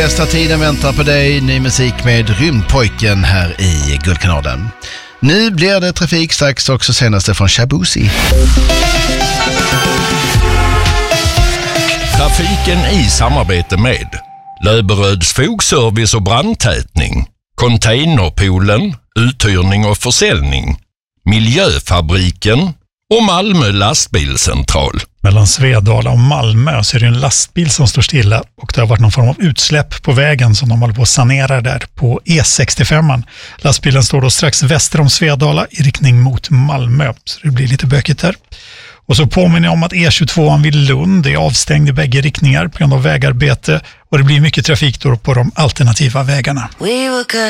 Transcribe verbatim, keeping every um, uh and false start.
Bästa tiden väntar på dig, ny musik med Rymdpojken här i Guldkanalen. Nu blir det trafik strax, också senaste från Shabuzi. Trafiken i samarbete med Löberöds fogservice och brandtätning, Containerpoolen, uthyrning och försäljning, Miljöfabriken och Malmö lastbilscentral. Mellan Svedala och Malmö så är det en lastbil som står stilla och det har varit någon form av utsläpp på vägen som de håller på att sanera där på E sextiofem. Lastbilen står då strax väster om Svedala i riktning mot Malmö, så det blir lite bökigt där. Och så påminner jag om att E tjugotvå vid Lund är avstängd i bägge riktningar på grund av vägarbete och det blir mycket trafik då på de alternativa vägarna.